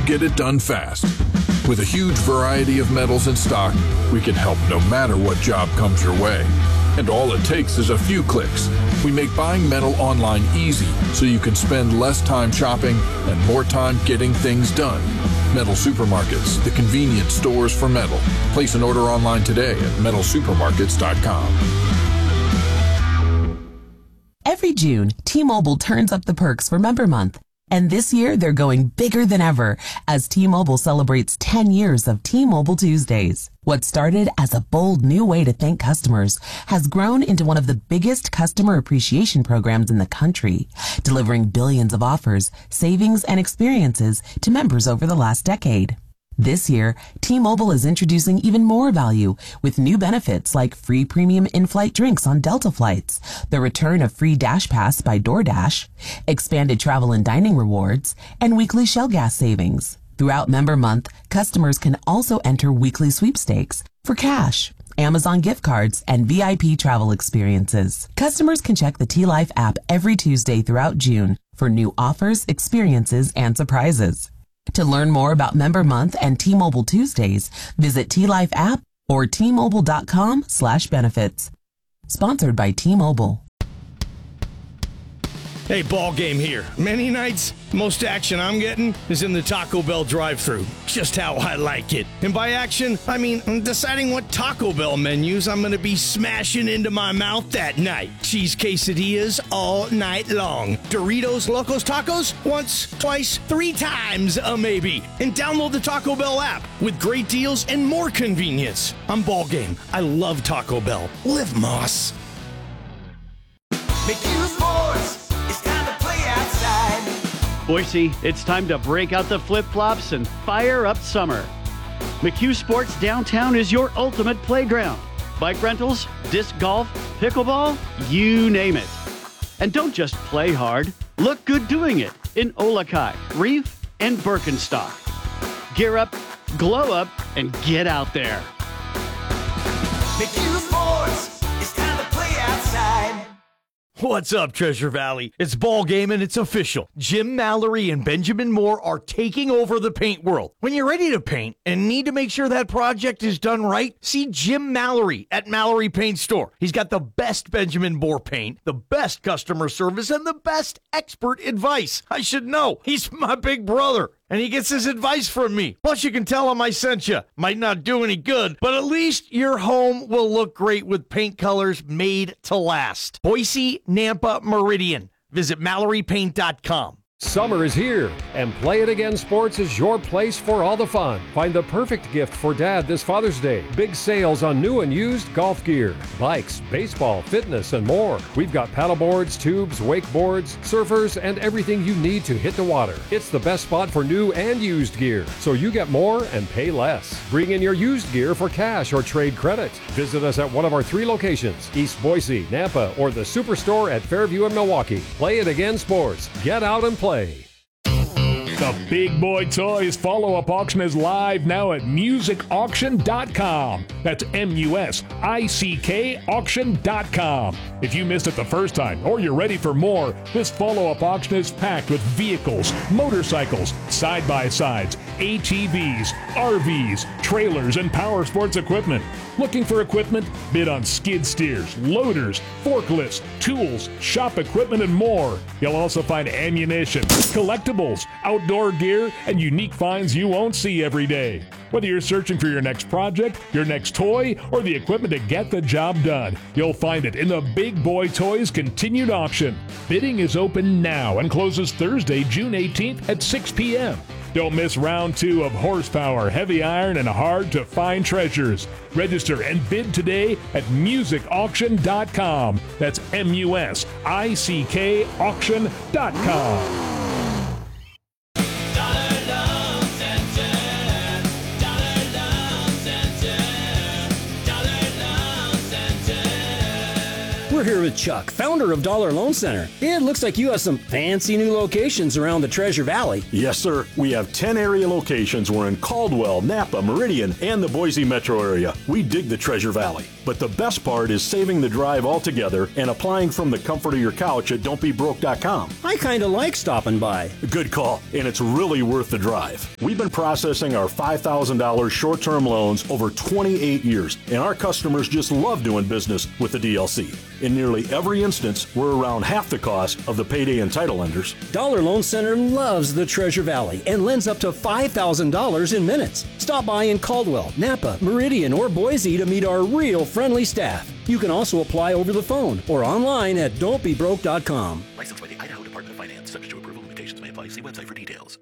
Get it done fast. With a huge variety of metals in stock, we can help no matter what job comes your way. And all it takes is a few clicks. We make buying metal online easy so you can spend less time shopping and more time getting things done. Metal Supermarkets, the convenient stores for metal. Place an order online today at metalsupermarkets.com. Every June, T-Mobile turns up the perks for Member Month. And this year, they're going bigger than ever as T-Mobile celebrates 10 years of T-Mobile Tuesdays. What started as a bold new way to thank customers has grown into one of the biggest customer appreciation programs in the country, delivering billions of offers, savings, and experiences to members over the last decade. This year, T-Mobile is introducing even more value with new benefits like free premium in-flight drinks on Delta flights, the return of free Dash Pass by DoorDash, expanded travel and dining rewards, and weekly Shell gas savings. Throughout Member Month, customers can also enter weekly sweepstakes for cash, Amazon gift cards, and VIP travel experiences. Customers can check the T-Life app every Tuesday throughout June for new offers, experiences, and surprises. To learn more about Member Month and T-Mobile Tuesdays, visit T-Life app or T-Mobile.com/benefits. Sponsored by T-Mobile. Hey, ball game here. Many nights, most action I'm getting is in the Taco Bell drive-thru. Just how I like it. And by action, I mean I'm deciding what Taco Bell menus I'm going to be smashing into my mouth that night. Cheese quesadillas all night long. Doritos Locos Tacos once, twice, 3 times a maybe. And download the Taco Bell app with great deals and more convenience. I'm ball game. I love Taco Bell. Live Moss. McHugh Sports. It's time to play outside. Boise, it's time to break out the flip-flops and fire up summer. McHugh Sports Downtown is your ultimate playground. Bike rentals, disc golf, pickleball, you name it. And don't just play hard. Look good doing it in Olakai, Reef, and Birkenstock. Gear up, glow up, and get out there. McHugh Sports. It's time to play outside. What's up, Treasure Valley? It's ball game and it's official. Jim Mallory and Benjamin Moore are taking over the paint world. When you're ready to paint and need to make sure that project is done right, see Jim Mallory at Mallory Paint Store. He's got the best Benjamin Moore paint, the best customer service, and the best expert advice. I should know. He's my big brother. And he gets his advice from me. Plus, you can tell him I sent you. Might not do any good, but at least your home will look great with paint colors made to last. Boise, Nampa, Meridian. Visit MalloryPaint.com. Summer is here, and Play It Again Sports is your place for all the fun. Find the perfect gift for Dad this Father's Day. Big sales on new and used golf gear, bikes, baseball, fitness, and more. We've got paddleboards, tubes, wakeboards, surfers, and everything you need to hit the water. It's the best spot for new and used gear, so you get more and pay less. Bring in your used gear for cash or trade credit. Visit us at one of our 3 locations, East Boise, Nampa, or the Superstore at Fairview and Milwaukee. Play It Again Sports. Get out and play. The Big Boy Toys follow-up auction is live now at musicauction.com. That's MUSICK auction.com. If you missed it the first time or you're ready for more, this follow-up auction is packed with vehicles, motorcycles, side-by-sides, ATVs, RVs, trailers, and power sports equipment. Looking for equipment? Bid on skid steers, loaders, forklifts, tools, shop equipment, and more. You'll also find ammunition, collectibles, outdoor gear, and unique finds you won't see every day. Whether you're searching for your next project, your next toy, or the equipment to get the job done, you'll find it in the Big Boy Toys Continued Auction. Bidding is open now and closes Thursday, June 18th at 6 p.m. Don't miss round 2 of horsepower, heavy iron, and hard-to-find treasures. Register and bid today at musicauction.com. That's MUSICK auction.com. We're here with Chuck, founder of Dollar Loan Center. It looks like you have some fancy new locations around the Treasure Valley. Yes, sir. We have 10 area locations. We're in Caldwell, Napa, Meridian, and the Boise metro area. We dig the Treasure Valley. But the best part is saving the drive altogether and applying from the comfort of your couch at don'tbebroke.com. I kind of like stopping by. Good call, and it's really worth the drive. We've been processing our $5,000 short-term loans over 28 years, and our customers just love doing business with the DLC. In nearly every instance, we're around half the cost of the payday and title lenders. Dollar Loan Center loves the Treasure Valley and lends up to $5,000 in minutes. Stop by in Caldwell, Napa, Meridian, or Boise to meet our real friendly staff. You can also apply over the phone or online at don'tbebroke.com. Licensed by the Idaho Department of Finance. Subject to approval. Limitations may apply. See website for details.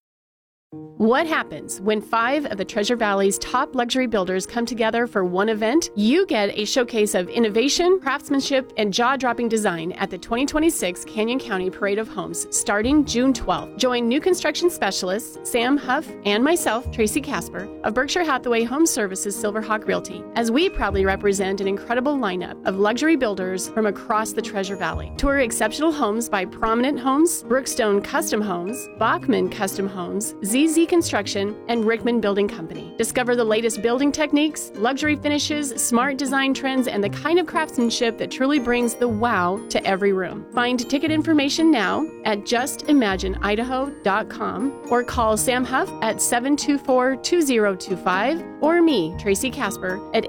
What happens when 5 of the Treasure Valley's top luxury builders come together for one event? You get a showcase of innovation, craftsmanship, and jaw-dropping design at the 2026 Canyon County Parade of Homes starting June 12th. Join new construction specialists Sam Huff and myself, Tracy Casper, of Berkshire Hathaway Home Services Silverhawk Realty, as we proudly represent an incredible lineup of luxury builders from across the Treasure Valley. Tour exceptional homes by Prominent Homes, Brookstone Custom Homes, Bachman Custom Homes, ZZ Construction, and Rickman Building Company. Discover the latest building techniques, luxury finishes, smart design trends, and the kind of craftsmanship that truly brings the wow to every room. Find ticket information now at justimagineidaho.com or call Sam Huff at 724-2025 or me, Tracy Casper, at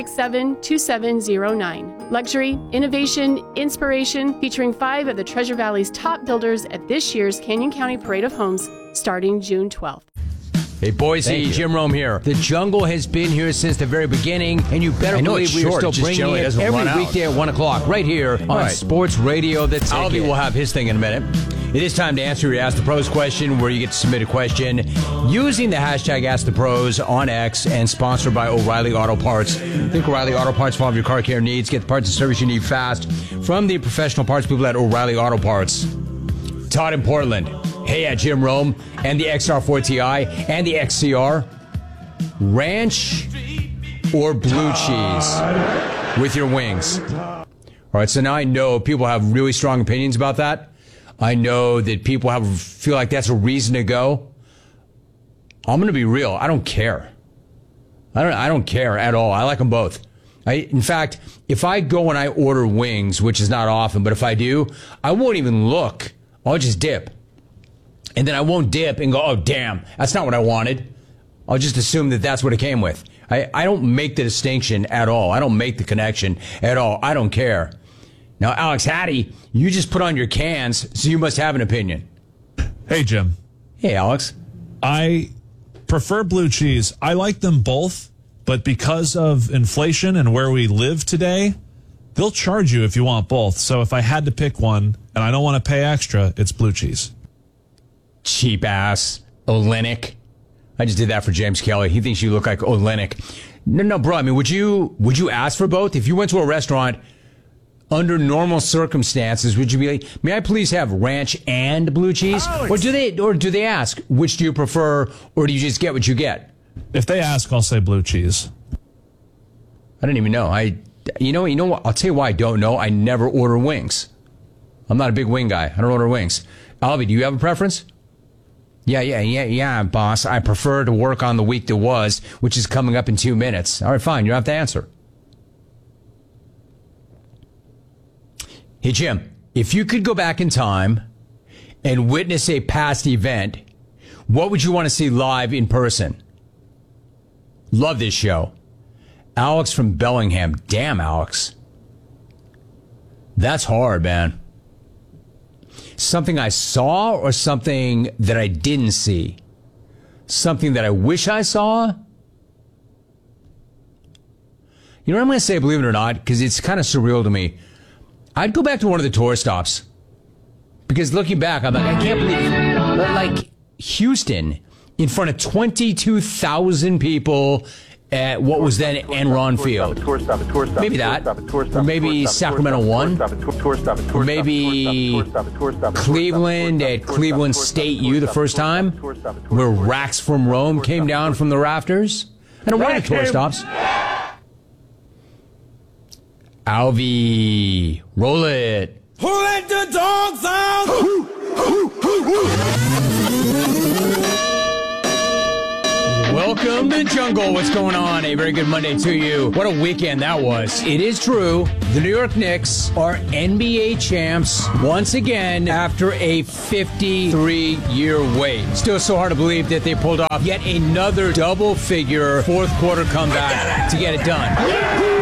867-2709. Luxury, innovation, inspiration, featuring 5 of the Treasure Valley's top builders at this year's Canyon County Parade of Homes starting June 12th. Hey, Boise, Jim Rome here. The jungle has been here since the very beginning, and you better believe we are still bringing it every weekday at 1 o'clock, right here on Sports Radio. That's Albie will have his thing in a minute. It is time to answer your Ask the Pros question, where you get to submit a question using the hashtag Ask the Pros on X, and sponsored by O'Reilly Auto Parts. Think O'Reilly Auto Parts for all of your car care needs. Get the parts and service you need fast from the professional parts people at O'Reilly Auto Parts. Todd in Portland. Hey, at Jim Rome and the XR4 Ti and the XCR, ranch or blue cheese with your wings? All right, so now I know people have really strong opinions about that. I know that people feel like that's a reason to go. I'm going to be real. I don't care. I don't care at all. I like them both. In fact, if I go and I order wings, which is not often, but if I do, I won't even look. I'll just dip. And then I won't dip and go, oh, damn, that's not what I wanted. I'll just assume that that's what it came with. I don't make the distinction at all. I don't make the connection at all. I don't care. Now, Alex Hattie, you just put on your cans, so you must have an opinion. Hey, Jim. Hey, Alex. I prefer blue cheese. I like them both, but because of inflation and where we live today, they'll charge you if you want both. So if I had to pick one and I don't want to pay extra, it's blue cheese. Cheap ass Olenek. I just did that for James Kelly. He thinks you look like Olenek. No, bro. I mean, would you ask for both? If you went to a restaurant under normal circumstances, would you be like, may I please have ranch and blue cheese? Or do they ask, which do you prefer, or do you just get what you get? If they ask, I'll say blue cheese. I don't even know. You know what? I'll tell you why I don't know. I never order wings. I'm not a big wing guy. I don't order wings. Albie, do you have a preference? Yeah, boss. I prefer to work on the week that was, which is coming up in 2 minutes. All right, fine. You don't have to answer. Hey, Jim, if you could go back in time and witness a past event, what would you want to see live in person? Love this show. Alex from Bellingham. Damn, Alex. That's hard, man. Something I saw or something that I didn't see? Something that I wish I saw? You know what I'm going to say, believe it or not, because it's kind of surreal to me. I'd go back to one of the tour stops. Because looking back, I'm like, I can't believe it. But like Houston, in front of 22,000 people at what was then Enron Field. Maybe that. Or maybe Sacramento 1. Or maybe Cleveland at Cleveland State U the first time, where Rax from Rome came down from the rafters. I don't want any tour stops. Alvy, roll it. Who let the dogs out? Welcome to Jungle. What's going on? A very good Monday to you. What a weekend that was. It is true. The New York Knicks are NBA champs once again after a 53-year wait. Still so hard to believe that they pulled off yet another double-figure fourth-quarter comeback to get it done.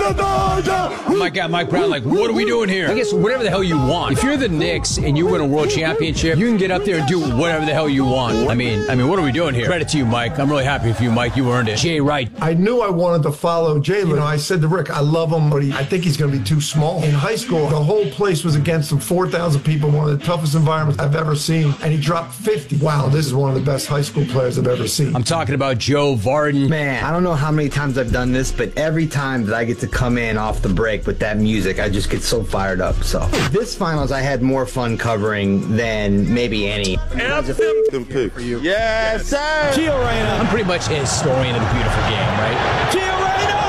My God, Mike Brown, like, what are we doing here? I guess whatever the hell you want. If you're the Knicks and you win a world championship, you can get up there and do whatever the hell you want. I mean, what are we doing here? Credit to you, Mike. I'm really happy for you, Mike. You earned it. Jay Wright. I knew I wanted to follow Jalen. I said to Rick, I love him, but I think he's going to be too small. In high school, the whole place was against him. 4,000 people, one of the toughest environments I've ever seen. And he dropped 50. Wow, this is one of the best high school players I've ever seen. I'm talking about Joe Vardon. Man, I don't know how many times I've done this, but every time that I get to come in off the break with that music, I just get so fired up. So this finals, I had more fun covering than maybe any. Them picks for you. Yes, sir. Gio Reyna. I'm pretty much a historian of the beautiful game, right? Gio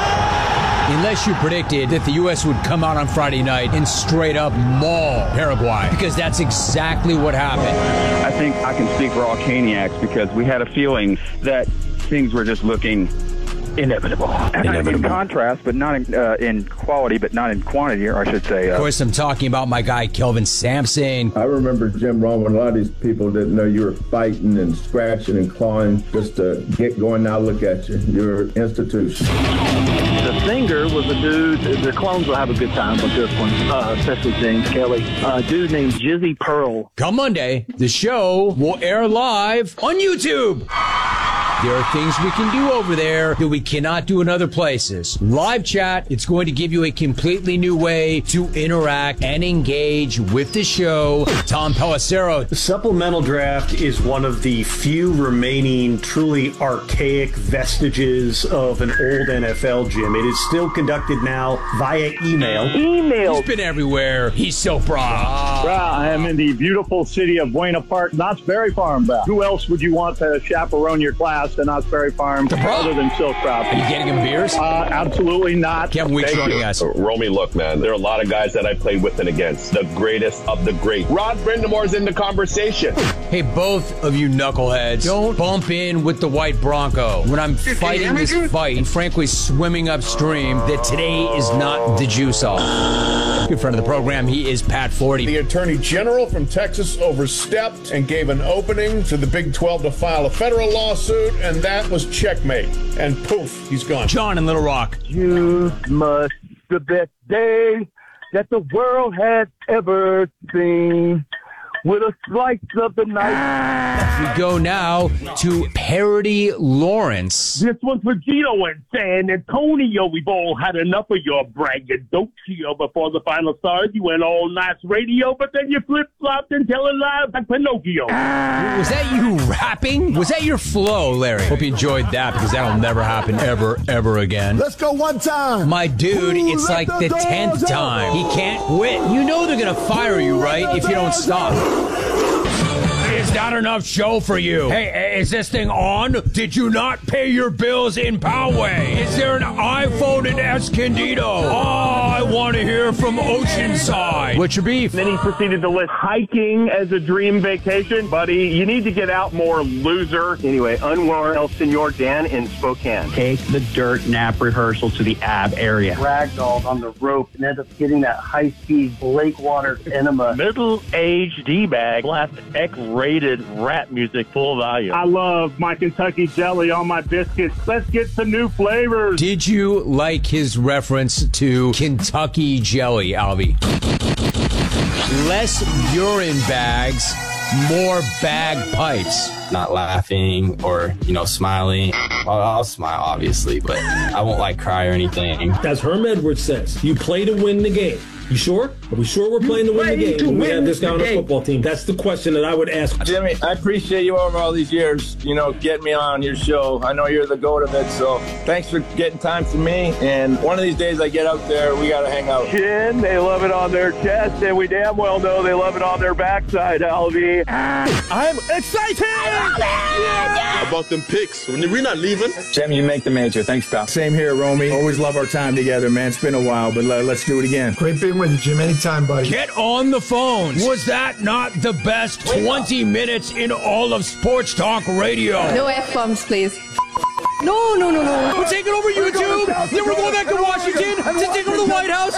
Reyna! Unless you predicted that the U.S. would come out on Friday night and straight up maul Paraguay, because that's exactly what happened. I think I can speak for all Caniacs because we had a feeling that things were just looking inevitable. In contrast, but not in quality, but not in quantity, or I should say. Of course, I'm talking about my guy, Kelvin Sampson. I remember Jim Rome when a lot of these people didn't know you were fighting and scratching and clawing just to get going. Now look at you. You're an institution. The singer was a dude, the clones will have a good time with this one, especially James Kelly. A dude named Jizzy Pearl. Come Monday, the show will air live on YouTube. There are things we can do over there that we cannot do in other places. Live chat, it's going to give you a completely new way to interact and engage with the show. Tom Pelissero. The supplemental draft is one of the few remaining truly archaic vestiges of an old NFL, Jim. It is still conducted now via email. He's been everywhere. He's so proud. I am in the beautiful city of Buena Park, Knott's Berry Farm. Who else would you want to chaperone your class to Knott's Berry Farm other than Silk Crowd? Are you getting him beers? Absolutely not. Kevin Weeks joining us. Romy, look, man, there are a lot of guys that I played with and against. The greatest of the great. Rod Brindamore's in the conversation. Hey, both of you knuckleheads, don't bump in with the white Bronco when I'm fighting this fight and frankly swimming upstream that today is not the juice off. Good friend of the program, he is Pat Forty. The Attorney General from Texas overstepped and gave an opening to the Big 12 to file a federal lawsuit, and that was checkmate. And poof, he's gone. John in Little Rock. You must the best day that the world has ever seen. With a slice of the night. We go now to Parody Lawrence. This one's for Gino and San Antonio. We've all had enough of your braggadocio. Before the final started, you went all nice radio, but then you flip-flopped and telling lies like Pinocchio. Was that you rapping? Was that your flow, Larry? Hope you enjoyed that, because that'll never happen ever again. Let's go one time. My dude, it's like the 10th time. He can't quit. You know they're going to fire you, right, if you don't stop. Is that enough show for you? Hey, is this thing on? Did you not pay your bills in Poway? Is there an iPhone in Escondido? Oh, I want to hear from Oceanside. What's your beef? Then he proceeded to list hiking as a dream vacation. Buddy, you need to get out more, loser. Anyway, Anwar El Senor Dan in Spokane. Take the dirt nap rehearsal to the Ab area. Ragdolled on the rope and ended up getting that high-speed Blakewater enema. Middle-aged D-bag blast X-rated rap music full of volume. I love my Kentucky jelly on my biscuits. Let's get some new flavors. Did you like his reference to Kentucky jelly, Albie? Less urine bags, more bagpipes. Not laughing or, smiling. I'll smile, obviously, but I won't cry or anything. As Herm Edwards says, you play to win the game. You sure? Are we sure we're playing to win the game when we have this guy on the football team? That's the question that I would ask. Jimmy, I appreciate you over all these years, getting me on your show. I know you're the GOAT of it, so thanks for getting time for me. And one of these days I get out there, we got to hang out. Chin, they love it on their chest, and we damn well know they love it on their backside, Alvy. I'm excited! How about them picks? We're not leaving. Jimmy, you make the major. Thanks, pal. Same here, Romy. Always love our time together, man. It's been a while, but let's do it again. Great being with you, Jim. Anytime, buddy. Get on the phones. Was that not the best 20 minutes in all of sports talk radio? No F-bombs, please. No. We're taking over YouTube. Then we're going back to Washington to take over the White House.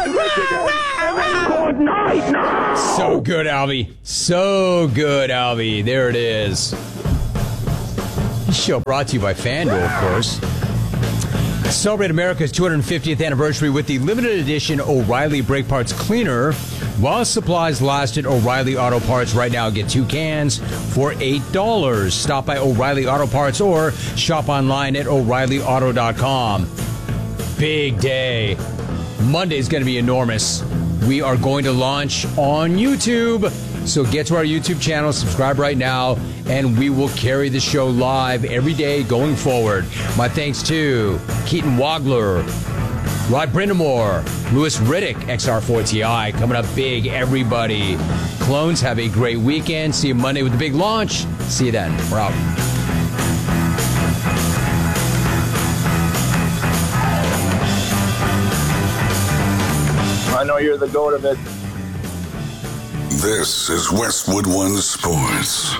So good, Albie. So good, Albie. There it is. This show brought to you by FanDuel, of course. Celebrate America's 250th anniversary with the limited edition O'Reilly Brake Parts Cleaner. While supplies last at O'Reilly Auto Parts right now, get 2 cans for $8. Stop by O'Reilly Auto Parts or shop online at O'ReillyAuto.com. Big day. Monday's going to be enormous. We are going to launch on YouTube. So get to our YouTube channel, subscribe right now, and we will carry the show live every day going forward. My thanks to Keaton Wagler, Rod Brindamore, Louis Riddick, XR4TI, coming up big, everybody. Clones, have a great weekend. See you Monday with the big launch. See you then. We're out. I know you're the GOAT of it. This is Westwood One Sports.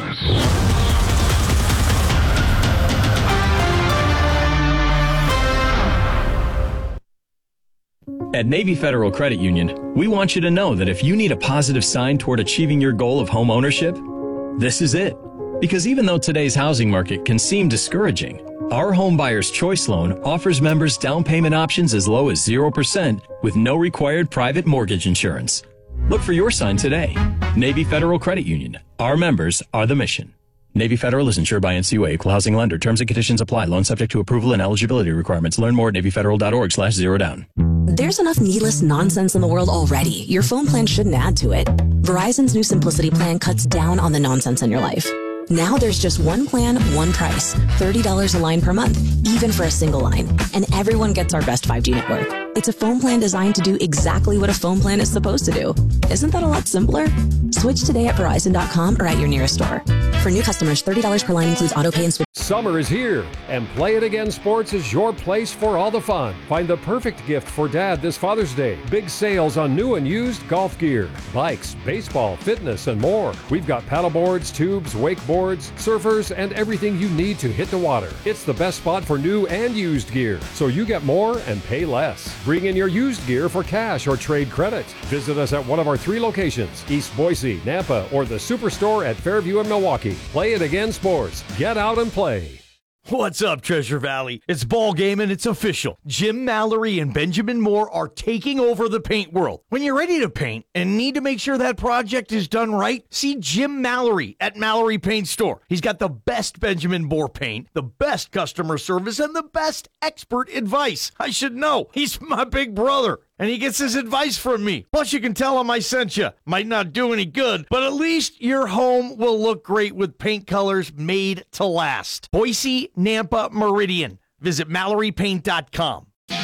At Navy Federal Credit Union, we want you to know that if you need a positive sign toward achieving your goal of home ownership, this is it. Because even though today's housing market can seem discouraging, our Home Buyer's Choice Loan offers members down payment options as low as 0% with no required private mortgage insurance. Look for your sign today. Navy Federal Credit Union. Our members are the mission. Navy Federal is insured by NCUA, Equal Housing Lender. Terms and conditions apply. Loan subject to approval and eligibility requirements. Learn more at NavyFederal.org/zerodown. There's enough needless nonsense in the world already. Your phone plan shouldn't add to it. Verizon's new Simplicity plan cuts down on the nonsense in your life. Now there's just one plan, one price. $30 a line per month, even for a single line. And everyone gets our best 5G network. It's a phone plan designed to do exactly what a phone plan is supposed to do. Isn't that a lot simpler? Switch today at Verizon.com or at your nearest store. For new customers, $30 per line includes auto pay and switch. Summer is here, and Play It Again Sports is your place for all the fun. Find the perfect gift for Dad this Father's Day. Big sales on new and used golf gear, bikes, baseball, fitness, and more. We've got paddleboards, tubes, wakeboards, surfers, and everything you need to hit the water. It's the best spot for new and used gear, so you get more and pay less. Bring in your used gear for cash or trade credit. Visit us at one of our 3 locations, East Boise, Nampa, or the Superstore at Fairview and Milwaukee. Play It Again Sports. Get out and play. What's up, Treasure Valley? It's ball game and it's official. Jim Mallory and Benjamin Moore are taking over the paint world. When you're ready to paint and need to make sure that project is done right, see Jim Mallory at Mallory Paint Store. He's got the best Benjamin Moore paint, the best customer service, and the best expert advice. I should know. He's my big brother, and he gets his advice from me. Plus, you can tell him I sent you. Might not do any good, but at least your home will look great with paint colors made to last. Boise, Nampa, Meridian. Visit MalloryPaint.com.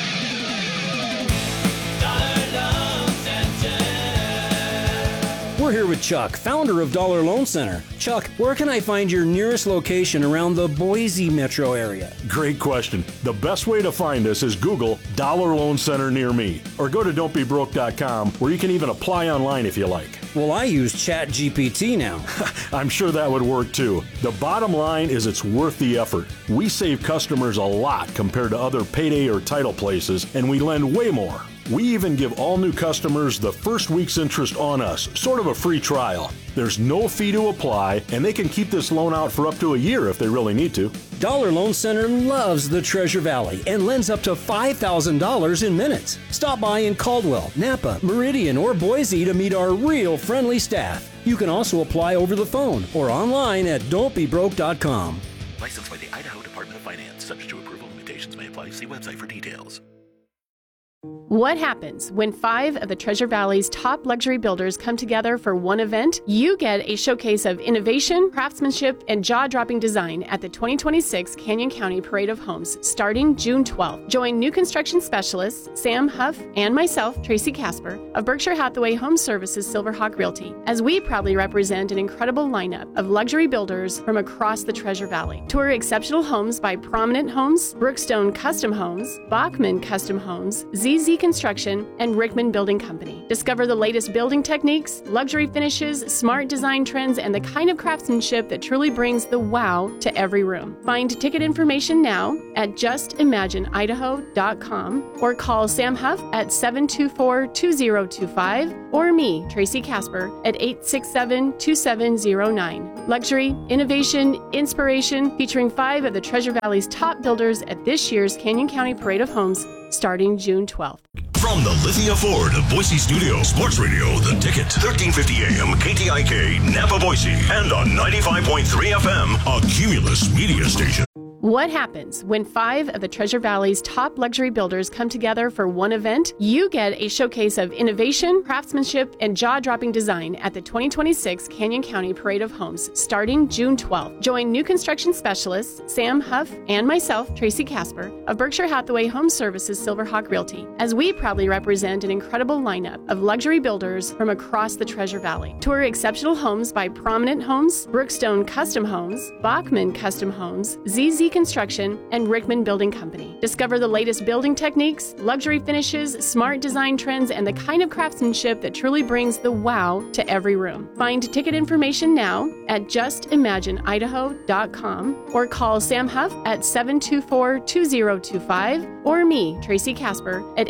We're here with Chuck, founder of Dollar Loan Center. Chuck, where can I find your nearest location around the Boise metro area? Great question. The best way to find us is Google Dollar Loan Center near me, or go to don'tbebroke.com, where you can even apply online if you like. Well, I use ChatGPT now. I'm sure that would work too. The bottom line is it's worth the effort. We save customers a lot compared to other payday or title places, and we lend way more. We even give all new customers the first week's interest on us, sort of a free trial. There's no fee to apply, and they can keep this loan out for up to a year if they really need to. Dollar Loan Center loves the Treasure Valley and lends up to $5,000 in minutes. Stop by in Caldwell, Nampa, Meridian, or Boise to meet our real friendly staff. You can also apply over the phone or online at don'tbebroke.com. Licensed by the Idaho Department of Finance. Subject to approval, limitations may apply. See website for details. What happens when 5 of the Treasure Valley's top luxury builders come together for one event? You get a showcase of innovation, craftsmanship, and jaw-dropping design at the 2026 Canyon County Parade of Homes starting June 12th. Join new construction specialists Sam Huff and myself, Tracy Casper, of Berkshire Hathaway Home Services Silverhawk Realty, as we proudly represent an incredible lineup of luxury builders from across the Treasure Valley. Tour exceptional homes by Prominent Homes, Brookstone Custom Homes, Bachman Custom Homes, ZZ Construction, and Rickman Building Company. Discover the latest building techniques, luxury finishes, smart design trends, and the kind of craftsmanship that truly brings the wow to every room. Find ticket information now at justimagineidaho.com or call Sam Huff at 724-2025 or me, Tracy Casper, at 867-2709. Luxury, innovation, inspiration, featuring 5 of the Treasure Valley's top builders at this year's Canyon County Parade of Homes starting June 12th. From the Lithia Ford of Boise Studio, Sports Radio, The Ticket, 1350 AM, KTIK, Napa, Boise, and on 95.3 FM, a Cumulus media station. What happens when 5 of the Treasure Valley's top luxury builders come together for one event? You get a showcase of innovation, craftsmanship, and jaw-dropping design at the 2026 Canyon County Parade of Homes starting June 12th. Join new construction specialists Sam Huff and myself, Tracy Casper, of Berkshire Hathaway Home Services Silverhawk Realty, as we proudly represent an incredible lineup of luxury builders from across the Treasure Valley. Tour exceptional homes by Prominent Homes, Brookstone Custom Homes, Bachman Custom Homes, ZZ Construction, and Rickman Building Company. Discover the latest building techniques, luxury finishes, smart design trends, and the kind of craftsmanship that truly brings the wow to every room. Find ticket information now at justimagineidaho.com or call Sam Huff at 724-2025 or me, Tracy Casper, at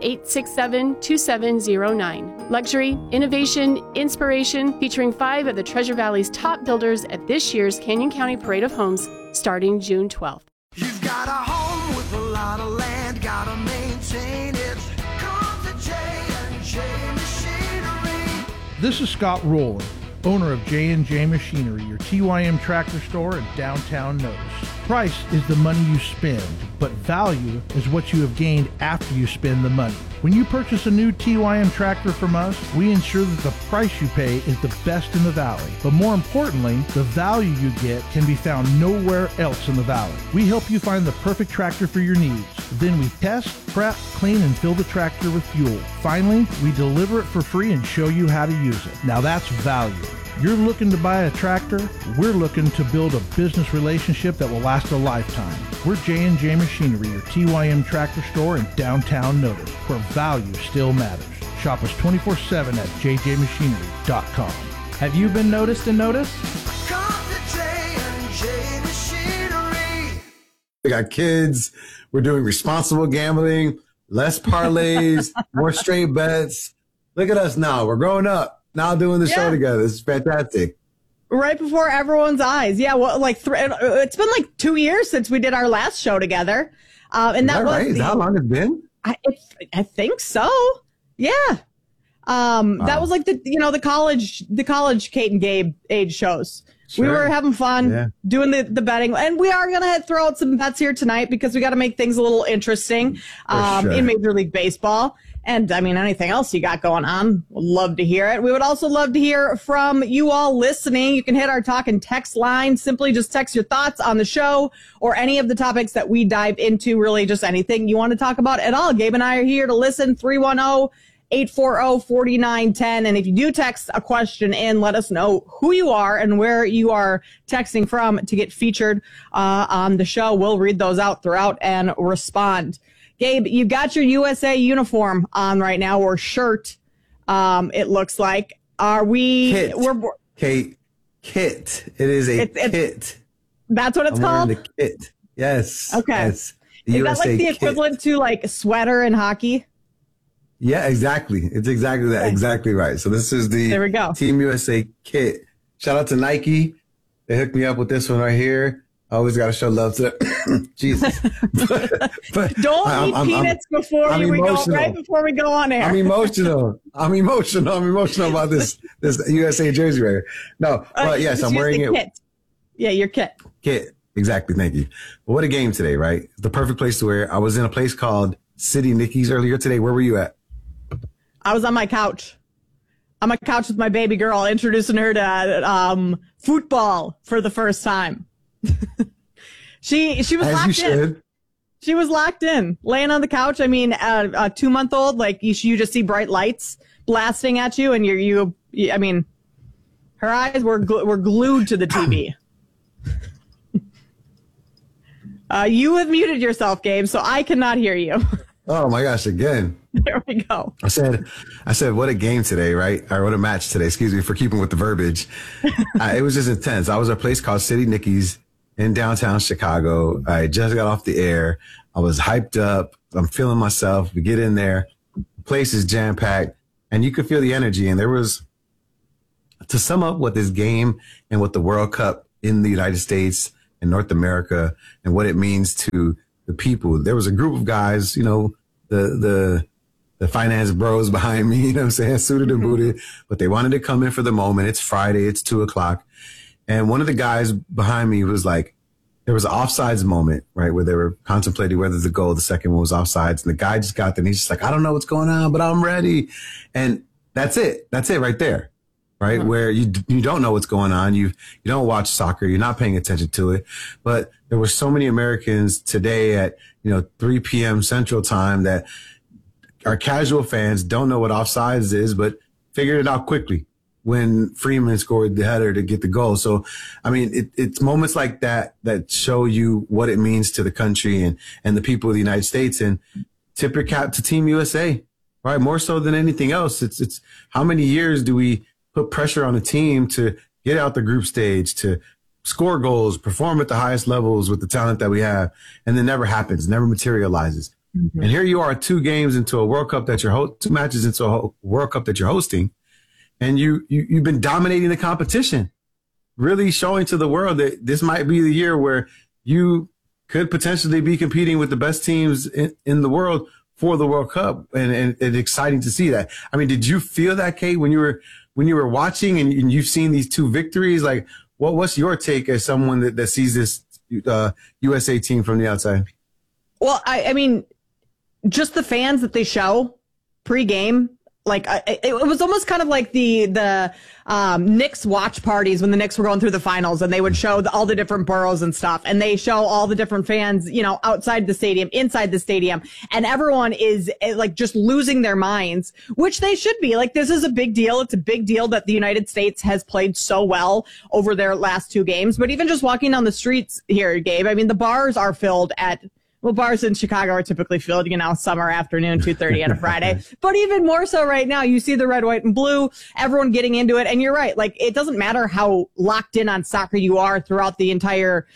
867-2709. Luxury, innovation, inspiration, featuring 5 of the Treasure Valley's top builders at this year's Canyon County Parade of Homes starting June 12th. You've got a home with a lot of land, gotta maintain it. Come to J&J Machinery. This is Scott Rowland, owner of J&J Machinery, your TYM tractor store in downtown Notice. Price is the money you spend, but value is what you have gained after you spend the money. When you purchase a new TYM tractor from us, we ensure that the price you pay is the best in the valley. But more importantly, the value you get can be found nowhere else in the valley. We help you find the perfect tractor for your needs. Then we test, prep, clean, and fill the tractor with fuel. Finally, we deliver it for free and show you how to use it. Now that's value. You're looking to buy a tractor, we're looking to build a business relationship that will last a lifetime. We're J&J Machinery, your TYM tractor store in downtown Notice, where value still matters. Shop us 24/7 at jjmachinery.com. Have you been noticed and noticed? Come to J&J Machinery. We got kids. We're doing responsible gambling, less parlays, more straight bets. Look at us now. We're growing up. Now doing the show together. This is fantastic. Right before everyone's eyes. Yeah, well, like it's been like 2 years since we did our last show together. And that was right? Is that how long it's been? I think so. Yeah. That was like the college Kate and Gabe age shows. Sure. We were having fun doing the betting, and we are gonna throw out some bets here tonight because we got to make things a little interesting in Major League Baseball. And I mean, anything else you got going on, we'd love to hear it. We would also love to hear from you all listening. You can hit our talk and text line. Simply just text your thoughts on the show or any of the topics that we dive into, really just anything you want to talk about at all. Gabe and I are here to listen. 310-840-4910. And if you do text a question in, let us know who you are and where you are texting from to get featured on the show. We'll read those out throughout and respond. Gabe, you've got your USA uniform on right now, or shirt, it looks like. Are we... Kit. It is a kit. That's what it's called? The kit. Yes. Okay. Yes. Is that like the equivalent to like a sweater in hockey? Yeah, exactly. It's exactly that. Okay. Exactly right. So this is the Team USA kit. Shout out to Nike. They hooked me up with this one right here. I always got to show love to Jesus. but don't eat peanuts before we go on air. I'm emotional about this USA jersey right here. No, but yes, I'm wearing it. Kit. Yeah, your kit. Kit. Exactly. Thank you. But what a game today, right? The perfect place to wear it. I was in a place called City Nickies earlier today. Where were you at? I was on my couch. On my couch with my baby girl, introducing her to football for the first time. She was locked in. She was locked in, laying on the couch. I mean, a 2-month-old, like you just see bright lights blasting at you, and I mean, her eyes were glued to the TV. You have muted yourself, Gabe, so I cannot hear you. Oh my gosh! Again. There we go. I said, what a game today, right? Or what a match today. Excuse me for keeping with the verbiage. It was just intense. I was at a place called City Nickies in downtown Chicago. I just got off the air. I was hyped up. I'm feeling myself. We get in there. The place is jam packed, and you could feel the energy. And there was, to sum up what this game and what the World Cup in the United States and North America and what it means to the people. There was a group of guys, you know, the finance bros behind me, you know what I'm saying, suited and booted, but they wanted to come in for the moment. It's Friday, it's 2:00. And one of the guys behind me was like, there was an offsides moment, right, where they were contemplating whether the goal, the second one was offsides. And the guy just got there and he's just like, I don't know what's going on, but I'm ready. And that's it. That's it right there. Right. Mm-hmm. Where you don't know what's going on. You don't watch soccer. You're not paying attention to it. But there were so many Americans today at, 3 p.m. Central Time that are casual fans, don't know what offsides is, but figured it out quickly when Freeman scored the header to get the goal. So, I mean, it's moments like that show you what it means to the country and the people of the United States. And tip your cap to Team USA, right? More so than anything else. It's how many years do we put pressure on a team to get out the group stage, to score goals, perform at the highest levels with the talent that we have, and then never happens, never materializes. Mm-hmm. And here you are 2 games into a World Cup that 2 matches into a World Cup that you're hosting, and you've been dominating the competition, really showing to the world that this might be the year where you could potentially be competing with the best teams in the world for the World Cup. And it's exciting to see that. I mean, did you feel that, Kate, when you were watching and you've seen these 2 victories? Like, what's your take as someone that sees this USA team from the outside? Well, I mean, just the fans that they show pre-game, like it was almost kind of like the Knicks watch parties when the Knicks were going through the finals, and they would show all the different boroughs and stuff, and they show all the different fans, outside the stadium, inside the stadium, and everyone is like just losing their minds, which they should be. Like, this is a big deal. It's a big deal that the United States has played so well over their last 2 games. But even just walking down the streets here, Gabe, I mean, the bars are filled bars in Chicago are typically filled, summer afternoon, 2:30 on a Friday. But even more so right now, you see the red, white, and blue, everyone getting into it. And you're right. Like, it doesn't matter how locked in on soccer you are throughout the entire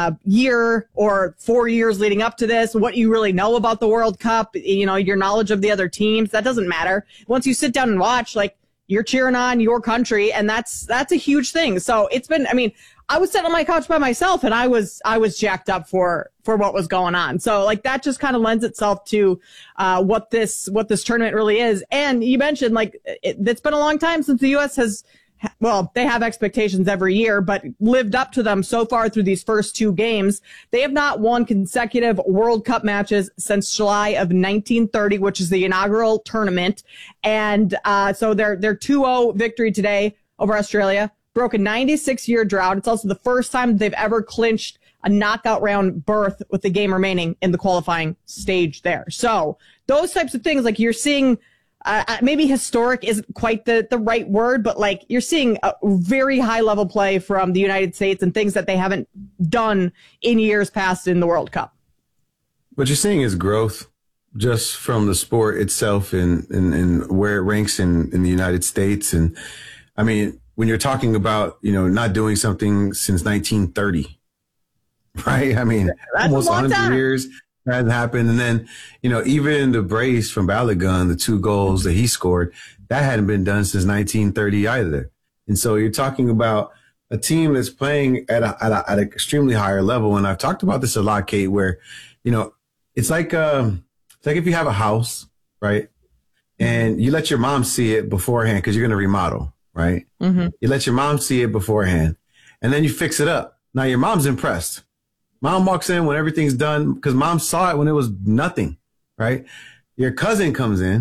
year or 4 years leading up to this, what you really know about the World Cup, your knowledge of the other teams. That doesn't matter. Once you sit down and watch, like, you're cheering on your country, and that's a huge thing. So it's been, I mean, I was sitting on my couch by myself, and I was jacked up for what was going on. So, like, that just kind of lends itself to what this tournament really is. And you mentioned, like, it's been a long time since the U.S. they have expectations every year, but lived up to them so far through these first 2 games. They have not won consecutive World Cup matches since July of 1930, which is the inaugural tournament. And so their 2-0 victory today over Australia broke a 96-year drought. It's also the first time they've ever clinched a knockout round berth with the game remaining in the qualifying stage there. So those types of things, like, you're seeing, maybe historic isn't quite the right word, but, like, you're seeing a very high level play from the United States and things that they haven't done in years past in the World Cup. What you're seeing is growth just from the sport itself and where it ranks in the United States. And I mean, when you're talking about, not doing something since 1930, right? I mean, that's almost 100 years that hasn't happened. And then, even the brace from Balogun, the 2 goals that he scored, that hadn't been done since 1930 either. And so you're talking about a team that's playing at an extremely higher level. And I've talked about this a lot, Kate, where, it's like if you have a house, right? And you let your mom see it beforehand because you're going to remodel. Right? Mm-hmm. You let your mom see it beforehand, and then you fix it up. Now your mom's impressed. Mom walks in when everything's done because mom saw it when it was nothing, right? Your cousin comes in,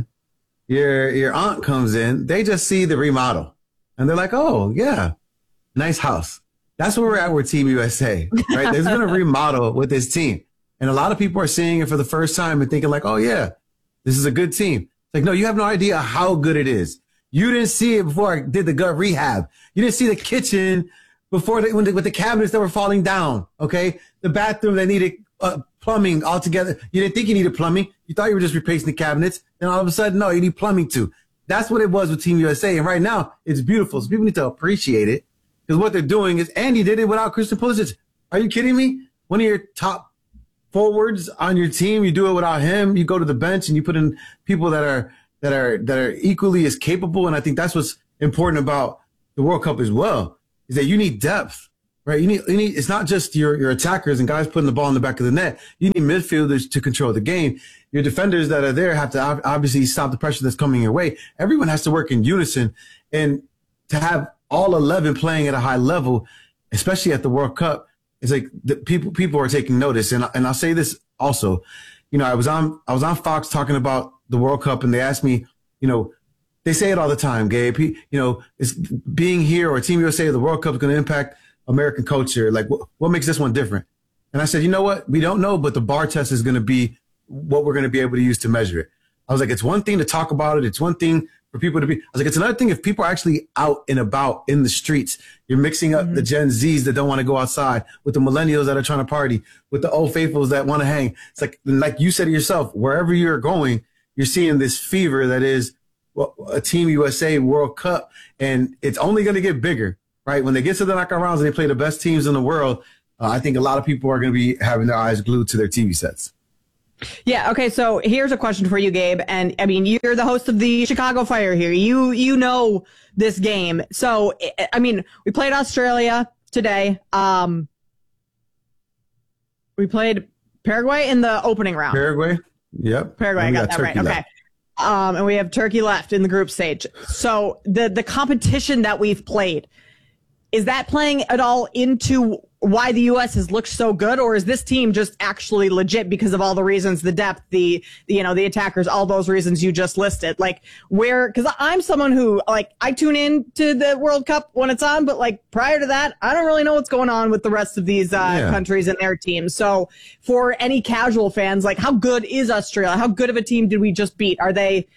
your aunt comes in. They just see the remodel, and they're like, "Oh yeah, nice house." That's where we're at with Team USA, right? There's been a remodel with this team, and a lot of people are seeing it for the first time and thinking like, "Oh yeah, this is a good team." It's like, no, you have no idea how good it is. You didn't see it before I did the gut rehab. You didn't see the kitchen before with the cabinets that were falling down. Okay, the bathroom that needed plumbing altogether. You didn't think you needed plumbing. You thought you were just replacing the cabinets. Then all of a sudden, no, you need plumbing too. That's what it was with Team USA. And right now, it's beautiful. So people need to appreciate it because what they're doing is Andy did it without Christian Pulisic. Are you kidding me? One of your top forwards on your team, you do it without him. You go to the bench and you put in people that are equally as capable. And I think that's what's important about the World Cup as well, is that you need depth, right? You need, it's not just your attackers and guys putting the ball in the back of the net. You need midfielders to control the game. Your defenders that are there have to obviously stop the pressure that's coming your way. Everyone has to work in unison, and to have all 11 playing at a high level, especially at the World Cup, it's like the people are taking notice. And I'll say this also, you know, I was on Fox talking about the World Cup, and they asked me, you know, they say it all the time, Gabe, you know, it's being here or Team USA, the World Cup is going to impact American culture. Like, what makes this one different? And I said, you know what? We don't know, but the bar test is going to be what we're going to be able to use to measure it. I was like, it's one thing to talk about it. It's one thing for people to be, I was like, it's another thing if people are actually out and about in the streets. You're mixing up the Gen Zs that don't want to go outside with the millennials that are trying to party, with the old faithfuls that want to hang. It's like you said to yourself, wherever you're going, you're seeing this fever that is a Team USA World Cup, and it's only going to get bigger, right? When they get to the knockout rounds and they play the best teams in the world, I think a lot of people are going to be having their eyes glued to their TV sets. Yeah. Okay. So here's a question for you, Gabe. And I mean, you're the host of the Chicago Fire here. You know this game. So, I mean, we played Australia today. We played Paraguay in the opening round. Paraguay. Yep. Paraguay. I got that right. Okay. And we have Turkey left in the group stage. So the competition that we've played, is that playing at all into why the U.S. has looked so good, or is this team just actually legit because of all the reasons, the depth, the attackers, all those reasons you just listed? Like, because I'm someone who, like, I tune in to the World Cup when it's on, but like prior to that, I don't really know what's going on with the rest of these countries and their teams. So for any casual fans, like, how good is Australia? How good of a team did we just beat? Are they,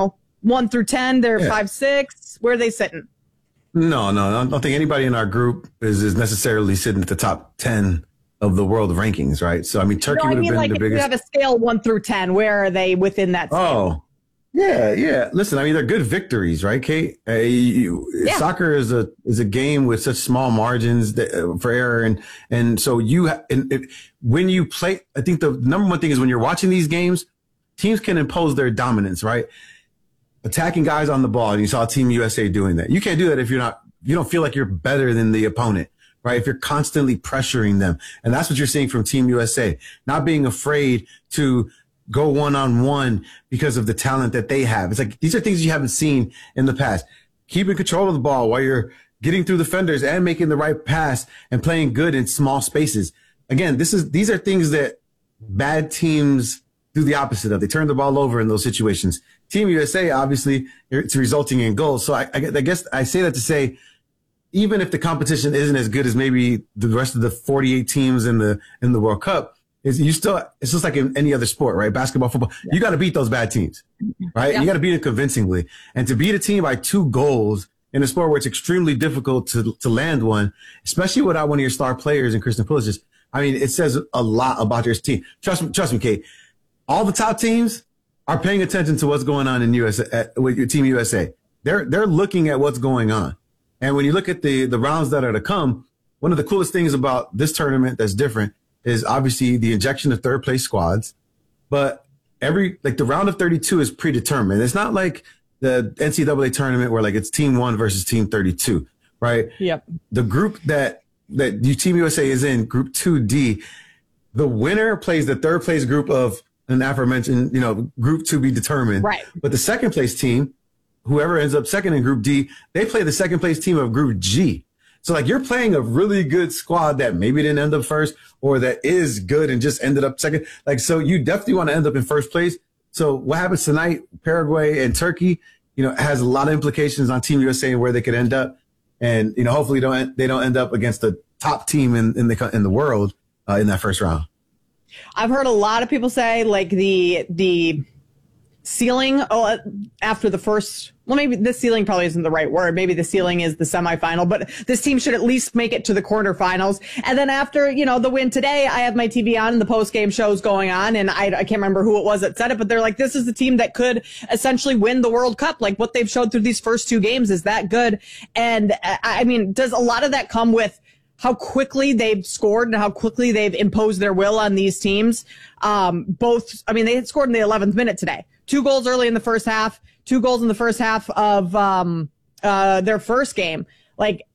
1 through 10? They're 5, 6. Where are they sitting? No. I don't think anybody in our group is necessarily sitting at the top 10 of the world rankings, right? So, I mean, Turkey would have been the biggest. If you have a scale 1 through 10, where are they within that scale? Oh, yeah. Listen, I mean, they're good victories, right, Kate? Soccer is a game with such small margins for error, and so when you play, I think the number one thing is when you're watching these games, teams can impose their dominance, right? Attacking guys on the ball, and you saw Team USA doing that. You can't do that if you don't feel like you're better than the opponent, right? If you're constantly pressuring them. And that's what you're seeing from Team USA, not being afraid to go one-on-one because of the talent that they have. It's like, these are things you haven't seen in the past. Keeping control of the ball while you're getting through defenders and making the right pass and playing good in small spaces. Again, these are things that bad teams do the opposite of. They turn the ball over in those situations. Team USA, obviously, it's resulting in goals. So I guess I say that to say, even if the competition isn't as good as maybe the rest of the 48 teams in the World Cup, it's just like in any other sport, right? Basketball, football, you got to beat those bad teams, right? Yeah. You got to beat it convincingly. And to beat a team by 2 goals in a sport where it's extremely difficult to land one, especially without one of your star players in Christian Pulisic, I mean, it says a lot about your team. Trust me, Kate. All the top teams are paying attention to what's going on in with your Team USA. They're looking at what's going on. And when you look at the rounds that are to come, one of the coolest things about this tournament that's different is obviously the injection of third place squads. But the round of 32 is predetermined. It's not like the NCAA tournament where like it's team 1 versus team 32, right? Yep. The group that Team USA is in, group 2D, the winner plays the third place group of an aforementioned, group to be determined. Right. But the second place team, whoever ends up second in group D, they play the second place team of group G. So like you're playing a really good squad that maybe didn't end up first or that is good and just ended up second. Like, so you definitely want to end up in first place, So what happens tonight, Paraguay and Turkey, has a lot of implications on Team USA and where they could end up. And, hopefully they don't end up against the top team in the world in that first round. I've heard a lot of people say like the ceiling after the first, well, maybe the ceiling probably isn't the right word. Maybe the ceiling is the semifinal, but this team should at least make it to the quarterfinals. And then after, the win today, I have my TV on and the post-game show's going on. And I can't remember who it was that said it, but they're like, this is the team that could essentially win the World Cup. Like what they've showed through these first 2 games is that good. And I mean, does a lot of that come with how quickly they've scored and how quickly they've imposed their will on these teams? They had scored in the 11th minute today. 2 goals early in the first half, 2 goals in the first half of their first game. Like,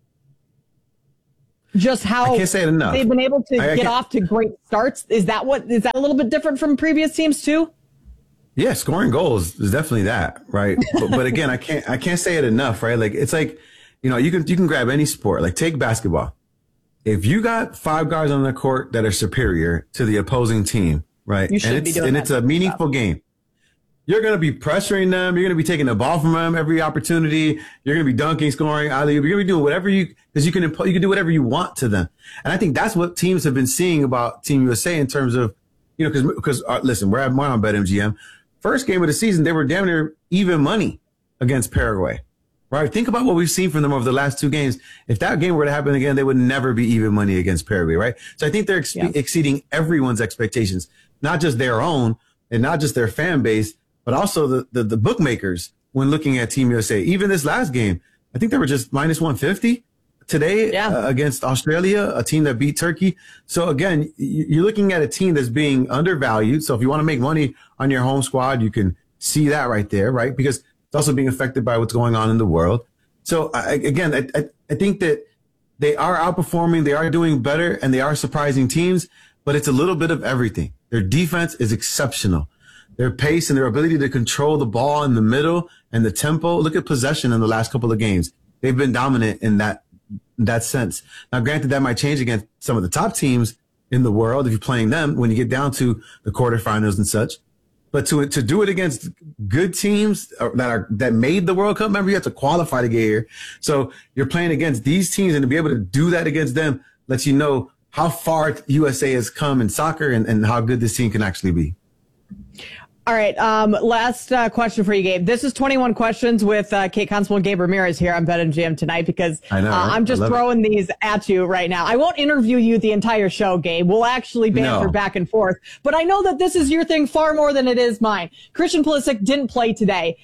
just how I can't say it enough. They've been able to get off to great starts. Is that a little bit different from previous teams too? Yeah, scoring goals is definitely that, right? but again, I can't say it enough, right? Like it's like, you can grab any sport, like take basketball. If you got 5 guys on the court that are superior to the opposing team, right? It's a meaningful game. You're going to be pressuring them. You're going to be taking the ball from them every opportunity. You're going to be dunking, scoring. You're going to be doing whatever because you can do whatever you want to them. And I think that's what teams have been seeing about Team USA in terms of, because listen, we're on BetMGM. First game of the season, they were damn near even money against Paraguay, right? Think about what we've seen from them over the last 2 games. If that game were to happen again, they would never be even money against Paraguay, right? So I think they're exceeding everyone's expectations, not just their own and not just their fan base, but also the bookmakers when looking at Team USA. Even this last game, I think they were just minus 150 today against Australia, a team that beat Turkey. So again, you're looking at a team that's being undervalued. So if you want to make money on your home squad, you can see that right there, right? Because it's also being affected by what's going on in the world. So I think that they are outperforming, they are doing better, and they are surprising teams, but it's a little bit of everything. Their defense is exceptional. Their pace and their ability to control the ball in the middle and the tempo. Look at possession in the last couple of games. They've been dominant in that sense. Now, granted, that might change against some of the top teams in the world if you're playing them when you get down to the quarterfinals and such. But to do it against good teams that made the World Cup, remember, you have to qualify to get here. So you're playing against these teams, and to be able to do that against them lets you know how far USA has come in soccer and how good this team can actually be. All right. Last question for you, Gabe. This is 21 Questions with Kate Constable and Gabe Ramirez here on BetMGM tonight because I'm just throwing these at you right now. I won't interview you the entire show, Gabe. We'll actually banter back and forth. But I know that this is your thing far more than it is mine. Christian Pulisic didn't play today.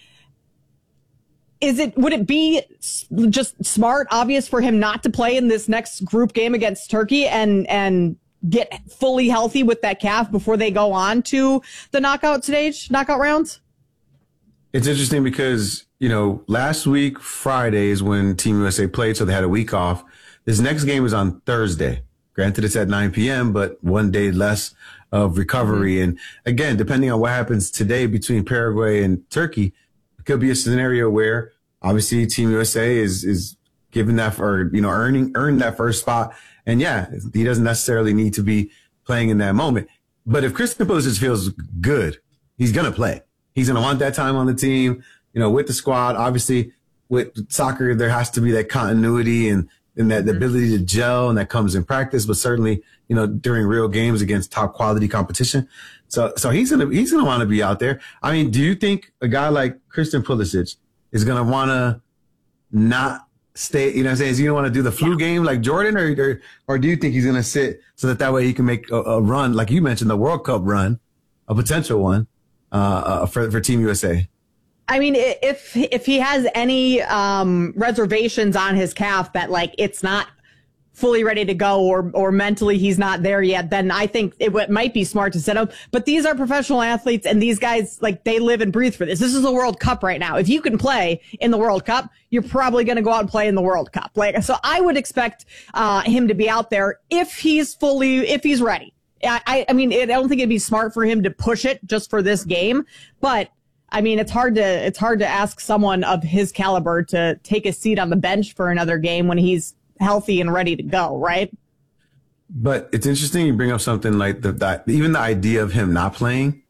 Would it be just smart, obvious for him not to play in this next group game against Turkey and get fully healthy with that calf before they go on to the knockout rounds? It's interesting because, last week, Friday is when Team USA played, so they had a week off. This next game is on Thursday. Granted, it's at 9 p.m., but 1 day less of recovery. Mm-hmm. And again, depending on what happens today between Paraguay and Turkey, it could be a scenario where obviously Team USA is given that or, earned that first spot. And he doesn't necessarily need to be playing in that moment. But if Christian Pulisic feels good, he's going to play. He's going to want that time on the team, with the squad. Obviously, with soccer, there has to be that continuity and that ability to gel, and that comes in practice, but certainly, during real games against top quality competition. So he's going to want to be out there. I mean, do you think a guy like Christian Pulisic is going to want to not stay, is he going to want to do the flu game like Jordan, or do you think he's going to sit so that way he can make a run, like you mentioned, the World Cup run, a potential one, for Team USA? I mean, if he has any reservations on his calf that it's not fully ready to go or mentally he's not there yet, then I think it might be smart to sit him. But these are professional athletes, and these guys, they live and breathe for this. This is the World Cup right now. If you can play in the World Cup, you're probably going to go out and play in the World Cup. So I would expect him to be out there if he's ready. I mean, I don't think it'd be smart for him to push it just for this game, but I mean, it's hard to ask someone of his caliber to take a seat on the bench for another game when he's healthy and ready to go, right? But it's interesting you bring up something like even the idea of him not playing,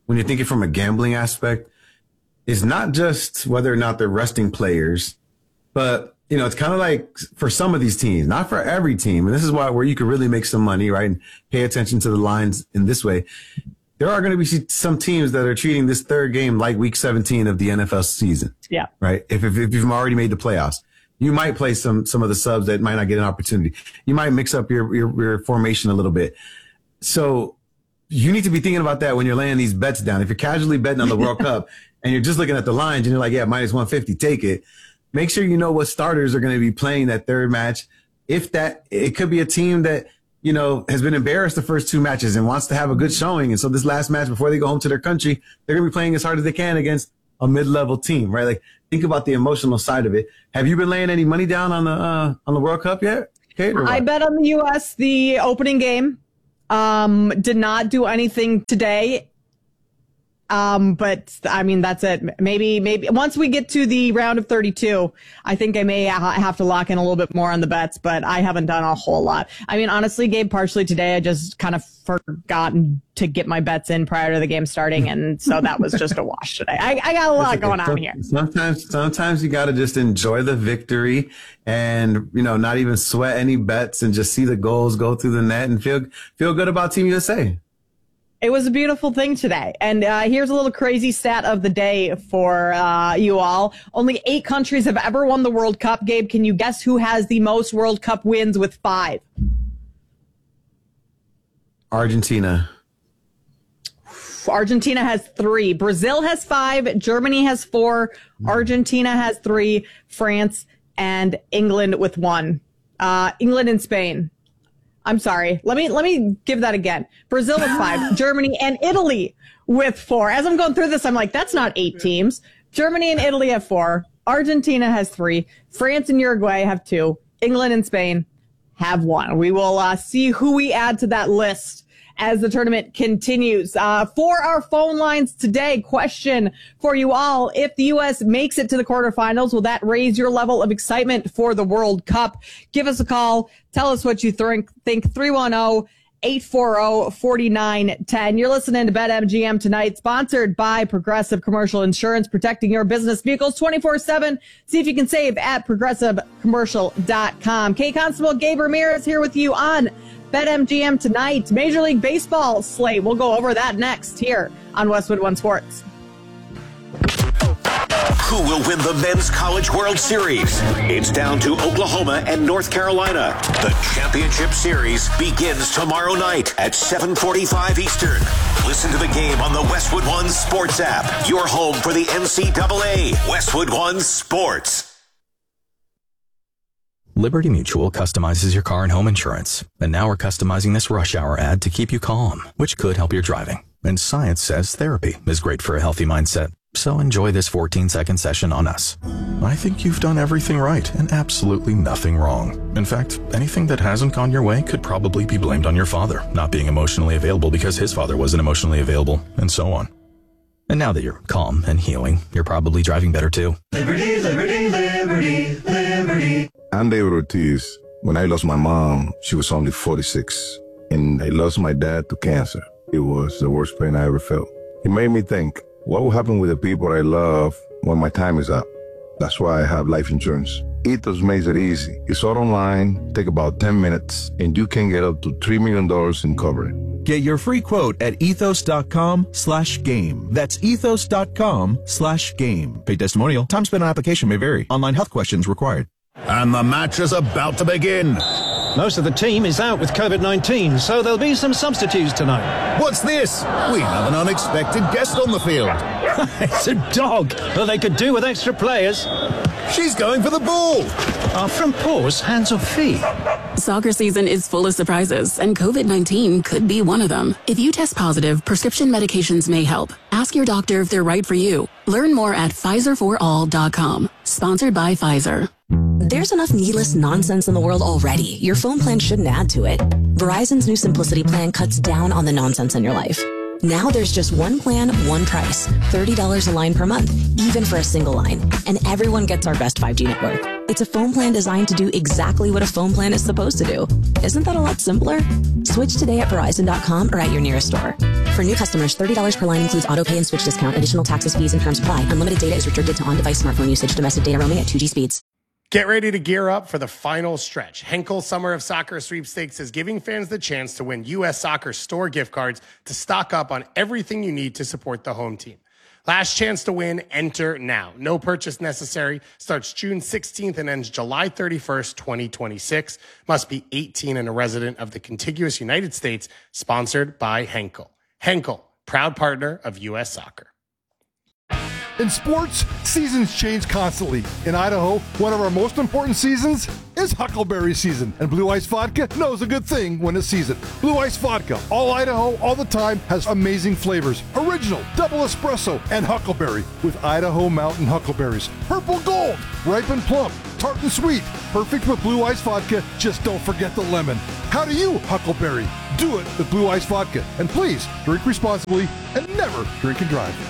when you're thinking from a gambling aspect, is not just whether or not they're resting players, but, you know, it's kind of like for some of these teams, not for every team. And this is where you can really make some money, right? And pay attention to the lines in this way. There are going to be some teams that are treating this third game like week 17 of the NFL season. Yeah. Right. If you've already made the playoffs, you might play some of the subs that might not get an opportunity. You might mix up your formation a little bit. So you need to be thinking about that when you're laying these bets down. If you're casually betting on the World Cup and you're just looking at the lines and you're like, yeah, minus 150, take it. Make sure you know what starters are going to be playing that third match. It could be a team that, you know, has been embarrassed the first two matches and wants to have a good showing. And so this last match before they go home to their country, they're going to be playing as hard as they can against a mid-level team, right? Like, think about the emotional side of it. Have you been laying any money down on the World Cup yet, Kate? I bet on the U.S. the opening game. Did not do anything today. But I mean, that's it. Maybe once we get to the round of 32, I think I may have to lock in a little bit more on the bets, but I haven't done a whole lot. I mean, honestly, Gabe, partially today, I just kind of forgotten to get my bets in prior to the game starting. And so that was just a wash today. I got a lot going on here. Sometimes you got to just enjoy the victory and, you know, not even sweat any bets and just see the goals go through the net and feel good about Team USA. It was a beautiful thing today. And here's a little crazy stat of the day for you all. Only 8 countries have ever won the World Cup. Gabe, can you guess who has the most World Cup wins with 5? Argentina. Argentina has 3. Brazil has 5. Germany has 4. Argentina has 3. France and England with 1. England and Spain. I'm sorry. Let me give that again. Brazil with 5, Germany and Italy with 4. As I'm going through this, I'm like, that's not 8 teams. Germany and Italy have 4. Argentina has 3. France and Uruguay have 2. England and Spain have 1. We will see who we add to that list as the tournament continues. For our phone lines today, question for you all. If the U.S. makes it to the quarterfinals, will that raise your level of excitement for the World Cup? Give us a call. Tell us what you think. 310-840-4910. You're listening to BetMGM tonight, sponsored by Progressive Commercial Insurance, protecting your business vehicles 24/7. See if you can save at progressivecommercial.com. Kate Constable, Gabe Ramirez here with you on BetMGM tonight. Major League Baseball slate. We'll go over that next here on Westwood One Sports. Who will win the Men's College World Series? It's down to Oklahoma and North Carolina. The championship series begins tomorrow night at 7:45 Eastern. Listen to the game on the Westwood One Sports app. Your home for the NCAA. Westwood One Sports. Liberty Mutual customizes your car and home insurance. And now we're customizing this rush hour ad to keep you calm, which could help your driving. And science says therapy is great for a healthy mindset. So enjoy this 14-second session on us. I think you've done everything right and absolutely nothing wrong. In fact, anything that hasn't gone your way could probably be blamed on your father not being emotionally available because his father wasn't emotionally available, and so on. And now that you're calm and healing, you're probably driving better too. Liberty, liberty, liberty, liberty. I'm David Ortiz. When I lost my mom, she was only 46. And I lost my dad to cancer. It was the worst pain I ever felt. It made me think, what will happen with the people I love when my time is up? That's why I have life insurance. Ethos makes it easy. It's all online, take about 10 minutes, and you can get up to $3 million in coverage. Get your free quote at ethos.com/game. That's ethos.com/game. Paid testimonial. Time spent on application may vary. Online health questions required. And the match is about to begin. Most of the team is out with COVID-19, so there'll be some substitutes tonight. What's this? We have an unexpected guest on the field. It's a dog. Well, they could do with extra players. She's going for the ball. Are front paws hands or feet? Soccer season is full of surprises, and COVID-19 could be one of them. If you test positive, prescription medications may help. Ask your doctor if they're right for you. Learn more at PfizerForAll.com. Sponsored by Pfizer. There's enough needless nonsense in the world already. Your phone plan shouldn't add to it. Verizon's new Simplicity plan cuts down on the nonsense in your life. Now there's just one plan, one price. $30 a line per month, even for a single line. And everyone gets our best 5G network. It's a phone plan designed to do exactly what a phone plan is supposed to do. Isn't that a lot simpler? Switch today at Verizon.com or at your nearest store. For new customers, $30 per line includes auto pay and switch discount. Additional taxes, fees, and terms apply. Unlimited data is restricted to on-device smartphone usage. Domestic data roaming at 2G speeds. Get ready to gear up for the final stretch. Henkel Summer of Soccer Sweepstakes is giving fans the chance to win U.S. Soccer store gift cards to stock up on everything you need to support the home team. Last chance to win, enter now. No purchase necessary. Starts June 16th and ends July 31st, 2026. Must be 18 and a resident of the contiguous United States. Sponsored by Henkel. Henkel, proud partner of U.S. Soccer. In sports, seasons change constantly. In Idaho, one of our most important seasons is Huckleberry season, and Blue Ice Vodka knows a good thing when it's season. Blue Ice Vodka, all Idaho, all the time, has amazing flavors. Original, double espresso, and Huckleberry with Idaho Mountain Huckleberries. Purple Gold, ripe and plump, tart and sweet. Perfect with Blue Ice Vodka, just don't forget the lemon. How do you Huckleberry? Do it with Blue Ice Vodka. And please, drink responsibly and never drink and drive.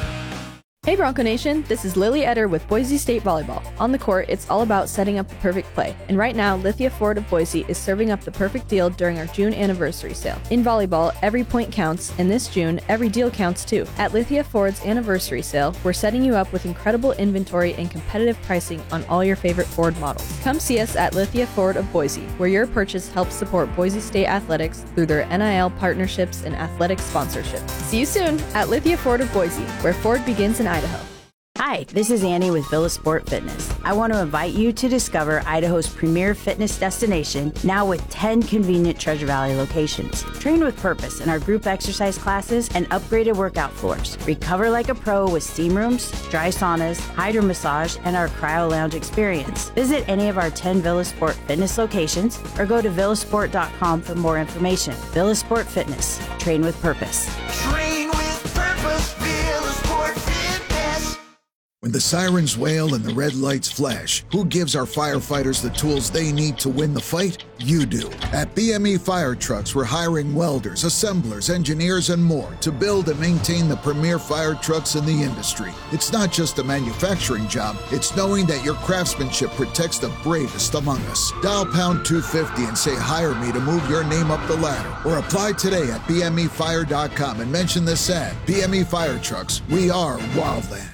Hey Bronco Nation, this is Lily Etter with Boise State Volleyball. On the court, it's all about setting up the perfect play. And right now, Lithia Ford of Boise is serving up the perfect deal during our June anniversary sale. In volleyball, every point counts, and this June, every deal counts too. At Lithia Ford's anniversary sale, we're setting you up with incredible inventory and competitive pricing on all your favorite Ford models. Come see us at Lithia Ford of Boise, where your purchase helps support Boise State athletics through their NIL partnerships and athletic sponsorship. See you soon at Lithia Ford of Boise, where Ford begins in Idaho. Hi, this is Annie with Villa Sport Fitness. I want to invite you to discover Idaho's premier fitness destination, now with 10 convenient Treasure Valley locations. Train with purpose in our group exercise classes and upgraded workout floors. Recover like a pro with steam rooms, dry saunas, hydro massage, and our cryo lounge experience. Visit any of our 10 Villa Sport Fitness locations or go to villasport.com for more information. Villa Sport Fitness. Train with purpose. Train with purpose, Villa Sport Fitness. When the sirens wail and the red lights flash, who gives our firefighters the tools they need to win the fight? You do. At BME Fire Trucks, we're hiring welders, assemblers, engineers, and more to build and maintain the premier fire trucks in the industry. It's not just a manufacturing job, it's knowing that your craftsmanship protects the bravest among us. Dial pound 250 and say hire me to move your name up the ladder. Or apply today at bmefire.com and mention this ad. BME Fire Trucks, we are Wildland.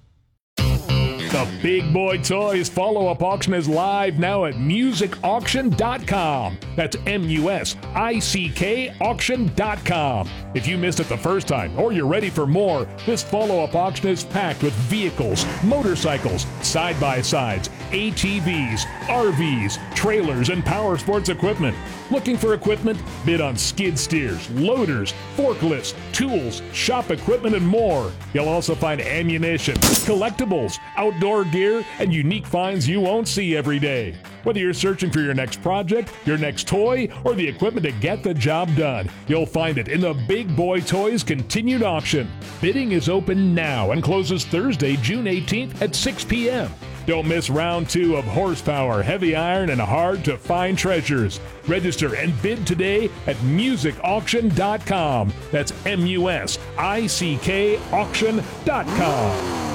The Big Boy Toys follow-up auction is live now at musicauction.com. That's MUSICK auction.com. If you missed it the first time or you're ready for more, this follow-up auction is packed with vehicles, motorcycles, side-by-sides, ATVs, RVs, trailers, and power sports equipment. Looking for equipment? Bid on skid steers, loaders, forklifts, tools, shop equipment, and more. You'll also find ammunition, collectibles, outdoor gear, and unique finds you won't see every day. Whether you're searching for your next project, your next toy, or the equipment to get the job done, you'll find it in the Big Boy Toys continued auction. Bidding is open now and closes Thursday, June 18th at 6 p.m. Don't miss round 2 of horsepower, heavy iron, and hard-to-find treasures. Register and bid today at musicauction.com. That's MUSICK auction.com.